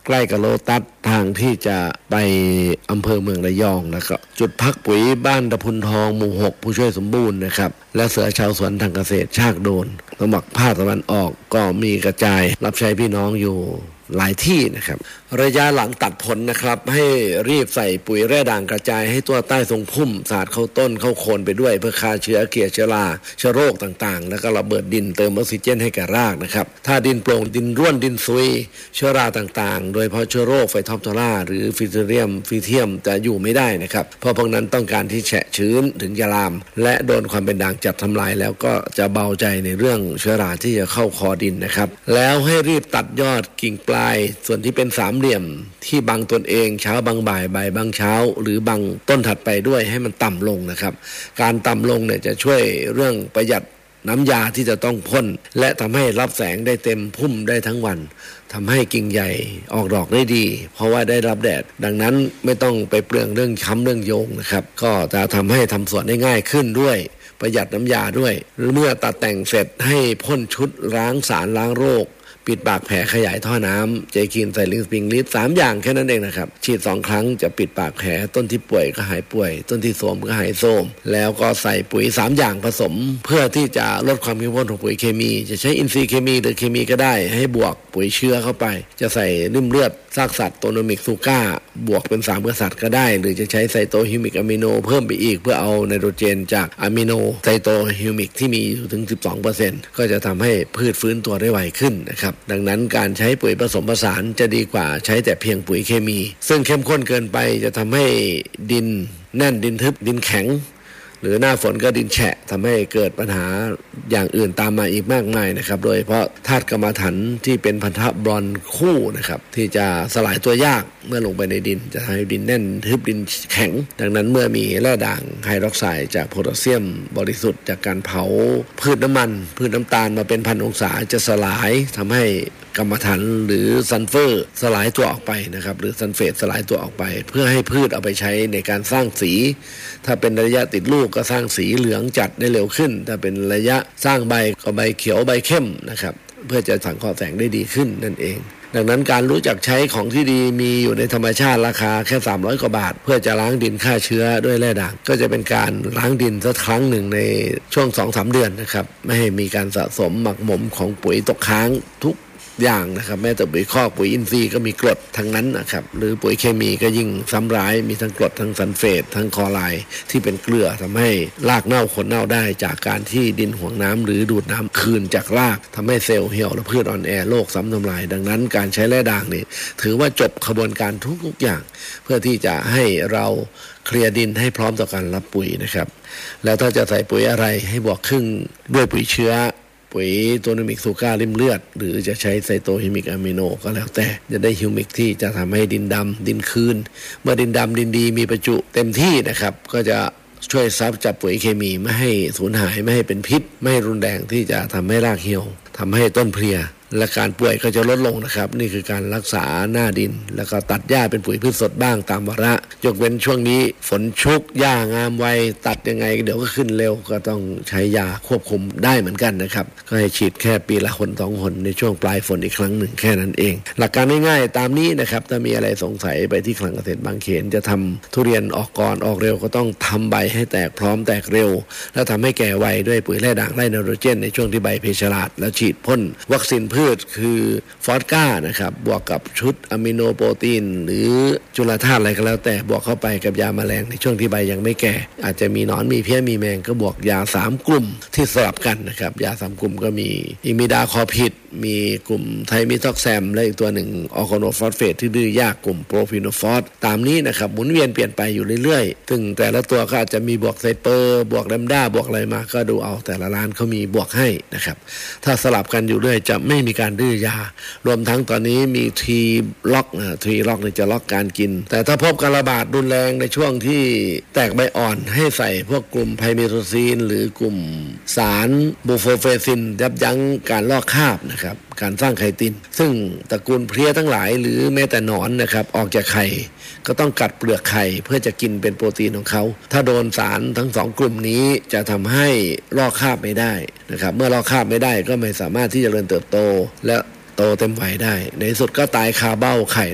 ใกล้กับโลตัสทางที่จะไปอำเภอเมืองระยองนะครับจุดพักปุ๋ยบ้านตะพุนทองหมู่ 6ผู้ช่วยสมบูรณ์นะครับและเสือชาวสวนทางเกษตรชากโดนสมัครภาคตะวันออกก็มีกระจายรับใช้พี่น้องอยู่หลายที่นะครับระยะหลังตัดผลนะครับให้รีบใส่ปุ๋ยแร่ด่างกระจายให้ตัวใต้ทรงพุ่มสาดเข้าต้นเข้าโคนไปด้วยเพื่อฆ่าเชื้อเกลียเชื้อราเชื้อโรคต่างๆแล้วก็ระเบิดดินเติมออกซิเจนให้แก่รากนะครับถ้าดินโปร่งดินร่วนดินซุยเชื้อราต่างๆโดยเฉพาะเชื้อโรคไฟท็อปทอร่าหรือฟิเทียมจะอยู่ไม่ได้นะครับเพราะพวกนั้นต้องการที่แฉะชื้นถึงจะลามและโดนความเป็นด่างจับทำลายแล้วก็จะเบาใจในเรื่องเชื้อราที่จะเข้าคอดินนะครับแล้วให้รีบตัดยอดกิ่งปลายส่วนที่เป็นสามเหลี่ยมที่บังตนเองเช้าบังบ่ายบ่ายบังเช้าหรือบังต้นถัดไปด้วยให้มันต่ำลงนะครับการต่ำลงเนี่ยจะช่วยเรื่องประหยัดน้ำยาที่จะต้องพ่นและทำให้รับแสงได้เต็มพุ่มได้ทั้งวันทำให้กิ่งใหญ่ออกดอกได้ดีเพราะว่าได้รับแดดดังนั้นไม่ต้องไปเปลืองเรื่องค้ำเรื่องโยงนะครับก็จะทำให้ทำสวนได้ง่ายขึ้นด้วยประหยัดน้ำยาด้วยเมื่อตัดแต่งเสร็จให้พ่นชุดล้างสารล้างโรคปิดปากแผลขยายท่อน้ำเจคินไซลิงสปริงลิฟ3อย่างแค่นั้นเองนะครับฉีด2ครั้งจะปิดปากแผลต้นที่ป่วยก็หายป่วยต้นที่โทรมก็หายโทรมแล้วก็ใส่ปุ๋ย3อย่างผสมเพื่อที่จะลดความเข้มข้นของปุ๋ยเคมีจะใช้อินทรีย์เคมีหรือเคมีก็ได้ให้บวกปุ๋ยเชื้อเข้าไปจะใส่ริ่มเลือดซากสัตว์โตโนมิกซูก้าบวกเป็น3กษัตริย์ก็ได้หรือจะใช้ไซโตฮิวมิกอะมิโนเพิ่มไปอีกเพื่อเอาไนโตรเจนจากอะมิโนไซโตฮิวมิกที่มีอยู่ถึง 12% ก็จะทำให้พืชฟื้นตัวได้ไวขึ้นนะครับดังนั้นการใช้ปุ๋ยผสมผสานจะดีกว่าใช้แต่เพียงปุ๋ยเคมีซึ่งเข้มข้นเกินไปจะทำให้ดินแน่นดินทึบดินแข็งหรือหน้าฝนก็ดินแฉะทำให้เกิดปัญหาอย่างอื่นตามมาอีกมากมายนะครับโดยเฉพาะธาตุกรรมฐานที่เป็นพันธะบรอนคู่นะครับที่จะสลายตัวยากเมื่อลงไปในดินจะทำให้ดินแน่นทึบดินแข็งดังนั้นเมื่อมีแร่ด่างไฮดรอกไซด์จากโพแทสเซียมบริสุทธิ์จากการเผาพืชน้ำมันพืชน้ำตาลมาเป็นพันองศาจะสลายทำให้กรรมฐานหรือซัลเฟอร์สลายตัวออกไปนะครับหรือซัลเฟตสลายตัวออกไปเพื่อให้พืชเอาไปใช้ในการสร้างสีถ้าเป็นระยะติดลูกก็สร้างสีเหลืองจัดได้เร็วขึ้นถ้าเป็นระยะสร้างใบก็ใบเขียวใบเข้มนะครับเพื่อจะสังเคราะห์แสงได้ดีขึ้นนั่นเองดังนั้นการรู้จักใช้ของที่ดีมีอยู่ในธรรมชาติราคาแค่300 กว่าบาทเพื่อจะล้างดินฆ่าเชื้อด้วยแร่ด่างก็จะเป็นการล้างดินสักครั้งหนึ่งในช่วง 2-3 เดือนนะครับไม่ให้มีการสะสมหมักหมมของปุ๋ยตกค้างทุกอย่างนะครับแม้แต่ปุ๋ยคอกปุ๋ยอินทรีย์ก็มีกรดทั้งนั้นนะครับหรือปุ๋ยเคมีก็ยิ่งซ้ำร้ายมีทั้งกรดทั้งซัลเฟตทั้งคลอไรด์ที่เป็นเกลือทำให้รากเน่าขนเน่าได้จากการที่ดินห่วงน้ำหรือดูดน้ำคืนจากรากทำให้เซลล์เหี่ยวและพืชอ่อนแอโรคซ้ำทำลายดังนั้นการใช้แร่ด่างนี่ถือว่าจบขบวนการทุกอย่างเพื่อที่จะให้เราเคลียร์ดินให้พร้อมต่อการรับปุ๋ยนะครับแล้วถ้าจะใส่ปุ๋ยอะไรให้บวกครึ่งด้วยปุ๋ยเชื้อปุ๋ยโตโนมิกซูก้าริ่มเลือดหรือจะใช้ไซโตฮิวมิกอะมิโนก็แล้วแต่จะได้ฮิวมิกที่จะทำให้ดินดำดินคืนเมื่อดินดำดินดีมีประจุเต็มที่นะครับก็จะช่วยซับจับปุ๋ยเคมีไม่ให้สูญหายไม่ให้เป็นพิษไม่ให้รุนแรงที่จะทำให้รากเหี่ยวทำให้ต้นเพลียและการป่วยก็จะลดลงนะครับนี่คือการรักษาหน้าดินแล้วก็ตัดหญ้าเป็นปุ๋ยพืชสดบ้างตามวาระยกเว้นช่วงนี้ฝนชุกหญ้างามไวตัดยังไงเดี๋ยวก็ขึ้นเร็วก็ต้องใช้ยาควบคุมได้เหมือนกันนะครับก็ให้ฉีดแค่ปีละหน2 หนในช่วงปลายฝนอีกครั้งหนึ่งแค่นั้นเองหลักการง่ายๆตามนี้นะครับถ้ามีอะไรสงสัยไปที่คลังเกษตรบางเขนจะทำทุเรียนออกก่อนออกเร็วก็ต้องทำใบให้แตกพร้อมแตกเร็วแล้วทำให้แก่ไวด้วยปุ๋ยแร่ด่างไล่ไนโตรเจนในช่วงที่ใบเพชรลาดแล้วฉีดพ่นวัคซีนพืชคือฟอสก้านะครับบวกกับชุดอะมิโนโปรตีนหรือจุลธาตุอะไรก็แล้วแต่บวกเข้าไปกับยาแมลงในช่วงที่ใบยังไม่แก่อาจจะมีหนอนมีเพี้ยมีแมงก็บวกยา3 กลุ่มที่สลับกันนะครับยา3 กลุ่มก็มีอิมิดาคอพิดมีกลุ่มไทมิทอกแซมและอีกตัวหนึ่งออร์แกโนฟอสเฟตที่ดื้อยากกลุ่มโปรฟิโนฟอสตามนี้นะครับหมุนเวียนเปลี่ยนไปอยู่เรื่อยๆซึ่งแต่ละตัวก็อาจจะมีบวกไซเปอร์บวกแลมด้าบวกอะไรมาก็ดูเอาแต่ละร้านเขามีบวกให้นะครับถ้าสลับกันอยู่เรื่อยจะไม่มีการดื้อยารวมทั้งตอนนี้มีทีล็อกทีล็อกจะล็อกการกินแต่ถ้าพบการระบาดรุนแรงในช่วงที่แตกใบอ่อนให้ใส่พวกกลุ่มไพเมโทซีนหรือกลุ่มสารบูโฟเฟซินยับยั้งการลอกคราบนะครับการสร้างไข่ตินซึ่งตระกูลเพลี้ยทั้งหลายหรือแม้แต่หนอนนะครับออกจากไข่ก็ต้องกัดเปลือกไข่เพื่อจะกินเป็นโปรตีนของเขาถ้าโดนสารทั้ง2 กลุ่มนี้จะทำให้ลอกคราบไม่ได้นะครับเมื่อลอกคราบไม่ได้ก็ไม่สามารถที่จะเจริญเติบโตและโตเต็มวัยได้ในสุดก็ตายคาเบ้าไข่